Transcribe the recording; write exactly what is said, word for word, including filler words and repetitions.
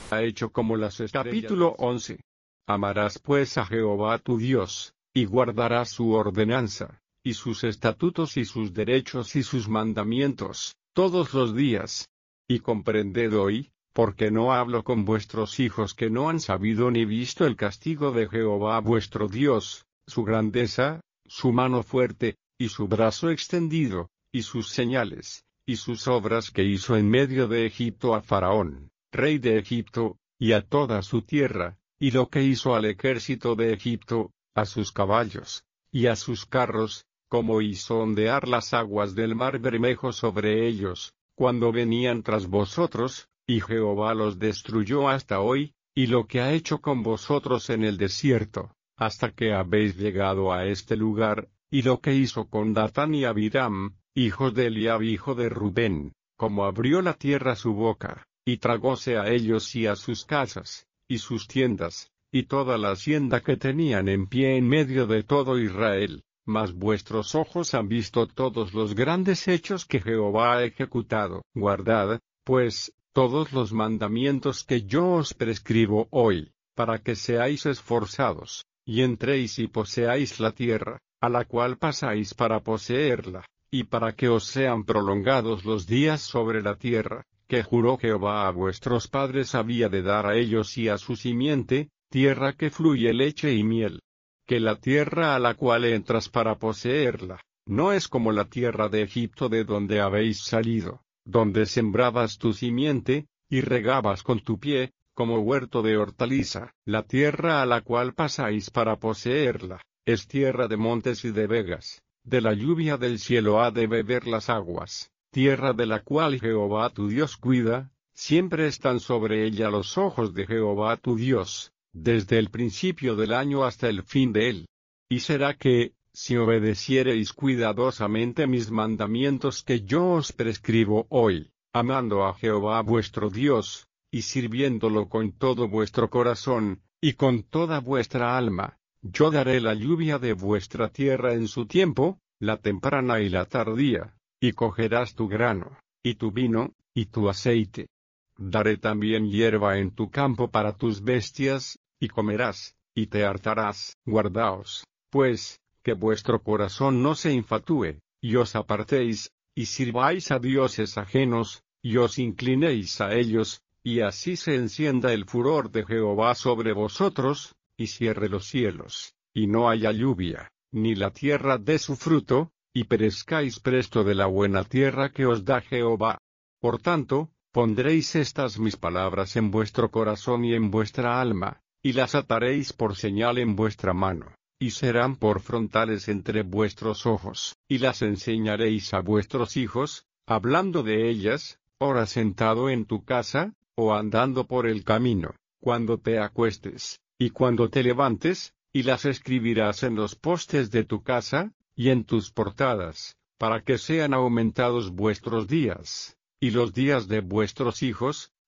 ha hecho como las estrellas. Capítulo once. Amarás pues a Jehová tu Dios, y guardarás su ordenanza, y sus estatutos y sus derechos y sus mandamientos, todos los días. Y comprended hoy, porque no hablo con vuestros hijos que no han sabido ni visto el castigo de Jehová vuestro Dios, su grandeza, su mano fuerte, y su brazo extendido, y sus señales, y sus obras que hizo en medio de Egipto a Faraón, rey de Egipto, y a toda su tierra, y lo que hizo al ejército de Egipto, a sus caballos, y a sus carros, como hizo ondear las aguas del mar Bermejo sobre ellos, cuando venían tras vosotros, y Jehová los destruyó hasta hoy, y lo que ha hecho con vosotros en el desierto, hasta que habéis llegado a este lugar, y lo que hizo con Datán y Abiram, hijos de Eliab hijo de Rubén, como abrió la tierra su boca, y tragóse a ellos y a sus casas, y sus tiendas, y toda la hacienda que tenían en pie en medio de todo Israel. Mas vuestros ojos han visto todos los grandes hechos que Jehová ha ejecutado. Guardad, pues, todos los mandamientos que yo os prescribo hoy, para que seáis esforzados, y entréis y poseáis la tierra, a la cual pasáis para poseerla, y para que os sean prolongados los días sobre la tierra, que juró Jehová a vuestros padres había de dar a ellos y a su simiente, tierra que fluye leche y miel. Que la tierra a la cual entras para poseerla, no es como la tierra de Egipto de donde habéis salido, donde sembrabas tu simiente, y regabas con tu pie, como huerto de hortaliza. La tierra a la cual pasáis para poseerla, es tierra de montes y de vegas, de la lluvia del cielo ha de beber las aguas, tierra de la cual Jehová tu Dios cuida, siempre están sobre ella los ojos de Jehová tu Dios, desde el principio del año hasta el fin de él. Y será que, si obedeciereis cuidadosamente mis mandamientos que yo os prescribo hoy, amando a Jehová vuestro Dios, y sirviéndolo con todo vuestro corazón, y con toda vuestra alma, yo daré la lluvia de vuestra tierra en su tiempo, la temprana y la tardía, y cogerás tu grano, y tu vino, y tu aceite. Daré también hierba en tu campo para tus bestias, y comerás, y te hartarás. Guardaos, pues, que vuestro corazón no se infatúe, y os apartéis, y sirváis a dioses ajenos, y os inclinéis a ellos, y así se encienda el furor de Jehová sobre vosotros, y cierre los cielos, y no haya lluvia, ni la tierra dé su fruto, y perezcáis presto de la buena tierra que os da Jehová. Por tanto, pondréis estas mis palabras en vuestro corazón y en vuestra alma, y las ataréis por señal en vuestra mano, y serán por frontales entre vuestros ojos, y las enseñaréis a vuestros hijos, hablando de ellas, ora sentado en tu casa, o andando por el camino, cuando te acuestes, y cuando te levantes, y las escribirás en los postes de tu casa, y en tus portadas, para que sean aumentados vuestros días, y los días de vuestros hijos,